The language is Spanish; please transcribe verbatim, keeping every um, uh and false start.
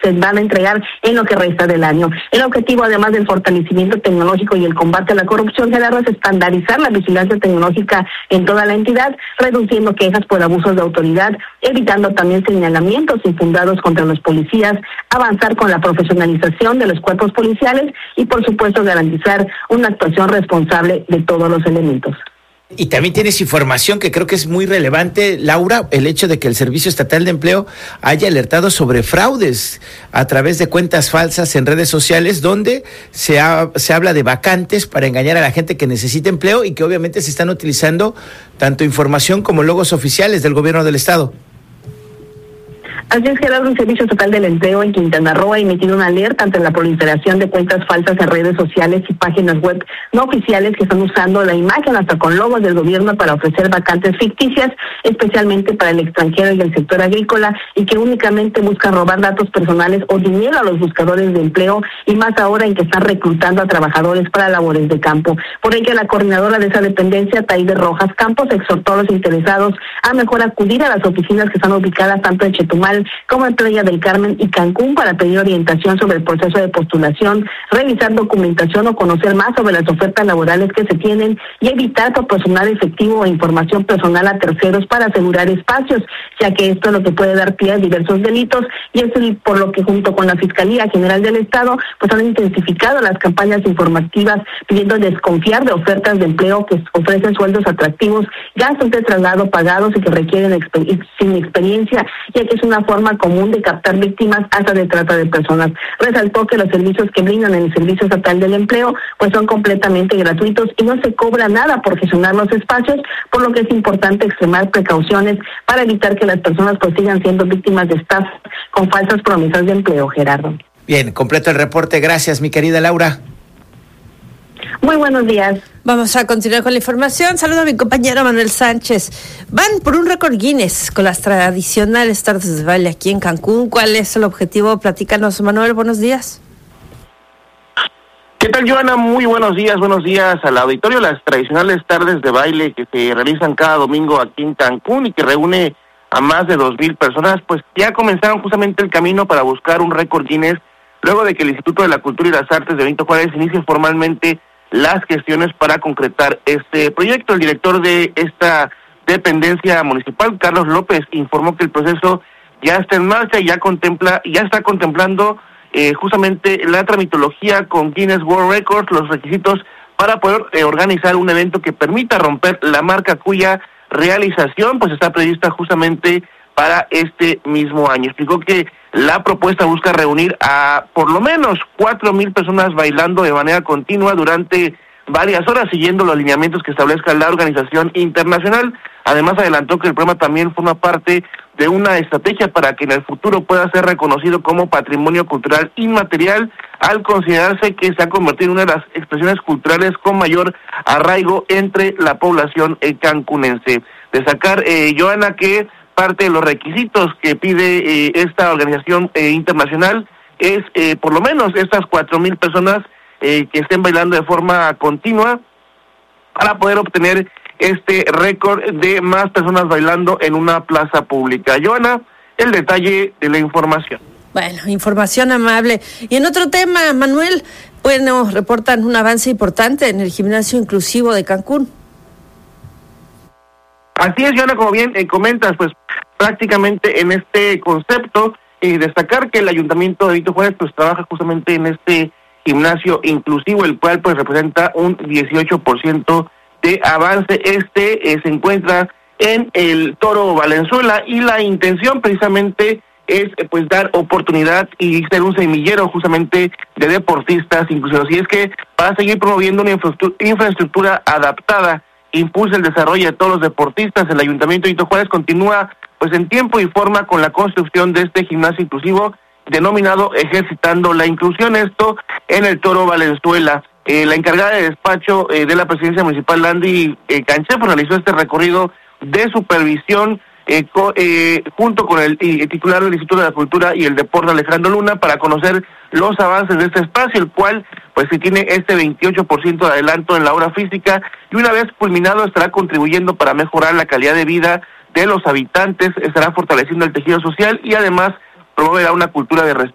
se van a entregar en lo que resta del año. El objetivo, además del fortalecimiento tecnológico y el combate a la corrupción, Gerardo, es estandarizar la vigilancia tecnológica en toda la entidad, reduciendo quejas por abusos de autoridad, evitando también señalamientos infundados contra los policías, avanzar con la profesionalización de los cuerpos policiales y, por supuesto, garantizar una actuación responsable de todos los elementos. Y también tienes información que creo que es muy relevante, Laura, el hecho de que el Servicio Estatal de Empleo haya alertado sobre fraudes a través de cuentas falsas en redes sociales donde se, ha, se habla de vacantes para engañar a la gente que necesita empleo y que obviamente se están utilizando tanto información como logos oficiales del gobierno del estado. Así es, Gerardo, el Servicio Estatal del Empleo en Quintana Roo ha emitido una alerta ante la proliferación de cuentas falsas en redes sociales y páginas web no oficiales que están usando la imagen hasta con logos del gobierno para ofrecer vacantes ficticias, especialmente para el extranjero y el sector agrícola, y que únicamente buscan robar datos personales o dinero a los buscadores de empleo, y más ahora en que están reclutando a trabajadores para labores de campo. Por ello, la coordinadora de esa dependencia, Taide Rojas Campos, exhortó a los interesados a mejor acudir a las oficinas que están ubicadas tanto en Chetumal como en Playa del Carmen y Cancún para pedir orientación sobre el proceso de postulación, revisar documentación o conocer más sobre las ofertas laborales que se tienen y evitar proporcionar efectivo o información personal a terceros para asegurar espacios, ya que esto es lo que puede dar pie a diversos delitos, y es por lo que junto con la Fiscalía General del Estado pues han intensificado las campañas informativas pidiendo desconfiar de ofertas de empleo que ofrecen sueldos atractivos, gastos de traslado pagados y que requieren exper- sin experiencia, ya que es una forma común de captar víctimas hasta de trata de personas. Resaltó que los servicios que brindan en el Servicio Estatal del Empleo pues son completamente gratuitos y no se cobra nada por gestionar los espacios, por lo que es importante extremar precauciones para evitar que las personas pues sigan siendo víctimas de estafas con falsas promesas de empleo, Gerardo. Bien, completo el reporte. Gracias, mi querida Laura. Muy buenos días. Vamos a continuar con la información. Saludo a mi compañero Manuel Sánchez. Van por un récord Guinness con las tradicionales tardes de baile aquí en Cancún. ¿Cuál es el objetivo? Platícanos, Manuel. Buenos días. ¿Qué tal, Joana? Muy buenos días, buenos días al auditorio. Las tradicionales tardes de baile que se realizan cada domingo aquí en Cancún y que reúne a más de dos mil personas, pues ya comenzaron justamente el camino para buscar un récord Guinness, luego de que el Instituto de la Cultura y las Artes de Benito Juárez inicie formalmente las gestiones para concretar este proyecto. El director de esta dependencia municipal, Carlos López, informó que el proceso ya está en marcha y ya contempla, ya está contemplando eh, justamente la tramitología con Guinness World Records, los requisitos para poder eh, organizar un evento que permita romper la marca cuya realización pues está prevista justamente para este mismo año. Explicó que la propuesta busca reunir a por lo menos cuatro mil personas bailando de manera continua durante varias horas, siguiendo los lineamientos que establezca la organización internacional. Además, adelantó que el programa también forma parte de una estrategia para que en el futuro pueda ser reconocido como patrimonio cultural inmaterial, al considerarse que se ha convertido en una de las expresiones culturales con mayor arraigo entre la población cancunense. Destacar, eh, Joana, que parte de los requisitos que pide eh, esta organización eh, internacional es eh, por lo menos estas cuatro mil personas eh, que estén bailando de forma continua para poder obtener este récord de más personas bailando en una plaza pública. Joana, el detalle de la información. Bueno, información amable. Y en otro tema, Manuel, bueno, reportan un avance importante en el gimnasio inclusivo de Cancún. Así es, Joana, como bien eh, comentas, pues prácticamente en este concepto, eh, destacar que el Ayuntamiento de Benito Juárez pues trabaja justamente en este gimnasio inclusivo, el cual pues representa un dieciocho por ciento de avance. Este eh, se encuentra en el Toro Valenzuela y la intención precisamente es eh, pues dar oportunidad y ser un semillero justamente de deportistas inclusivos. Y es que para seguir promoviendo una infraestructura, infraestructura adaptada, impulsa el desarrollo de todos los deportistas, el Ayuntamiento de Benito Juárez continúa pues en tiempo y forma con la construcción de este gimnasio inclusivo denominado Ejercitando la Inclusión, esto en el Toro Valenzuela. Eh, la encargada de despacho eh, de la presidencia municipal, Landy eh, Canchefo, realizó este recorrido de supervisión eh, co, eh, junto con el eh, titular del Instituto de la Cultura y el Deporte, Alejandro Luna, para conocer los avances de este espacio, el cual pues si tiene este veintiocho por ciento de adelanto en la obra física y una vez culminado estará contribuyendo para mejorar la calidad de vida de los habitantes, estará fortaleciendo el tejido social y además promoverá una cultura de respeto